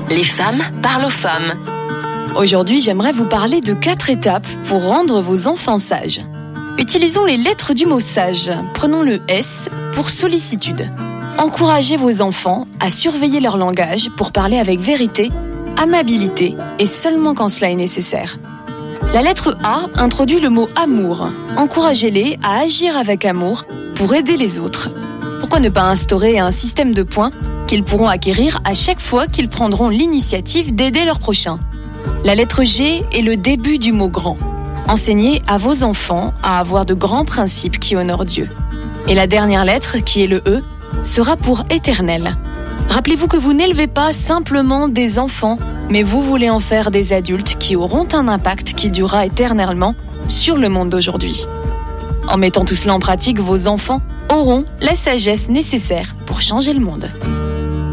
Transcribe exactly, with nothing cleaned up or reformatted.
Les femmes parlent aux femmes. Aujourd'hui, j'aimerais vous parler de quatre étapes pour rendre vos enfants sages. Utilisons les lettres du mot sage. Prenons le S pour sollicitude. Encouragez vos enfants à surveiller leur langage pour parler avec vérité, amabilité et seulement quand cela est nécessaire. La lettre A introduit le mot amour. Encouragez-les à agir avec amour pour aider les autres. Pourquoi ne pas instaurer un système de points qu'ils pourront acquérir à chaque fois qu'ils prendront l'initiative d'aider leurs prochains? La lettre G est le début du mot grand. Enseignez à vos enfants à avoir de grands principes qui honorent Dieu. Et la dernière lettre, qui est le E, sera pour éternel. Rappelez-vous que vous n'élevez pas simplement des enfants, mais vous voulez en faire des adultes qui auront un impact qui durera éternellement sur le monde d'aujourd'hui. En mettant tout cela en pratique, vos enfants auront la sagesse nécessaire pour changer le monde.